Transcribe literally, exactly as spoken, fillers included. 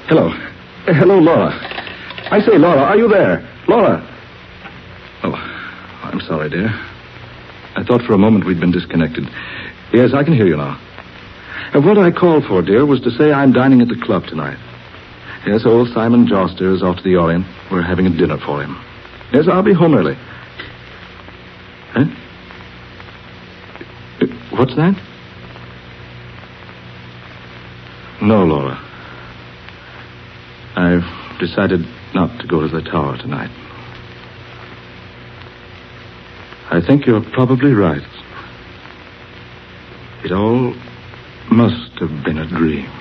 Hello. Uh, hello, Laura. I say, Laura, are you there? Laura. Oh, I'm sorry, dear. I thought for a moment we'd been disconnected. Yes, I can hear you now. And what I called for, dear, was to say I'm dining at the club tonight. Yes, old Simon Joster is off to the Orient. We're having a dinner for him. Yes, I'll be home early. Huh? What's that? No, Laura. I've decided not to go to the tower tonight. I think you're probably right. It all must have been a dream.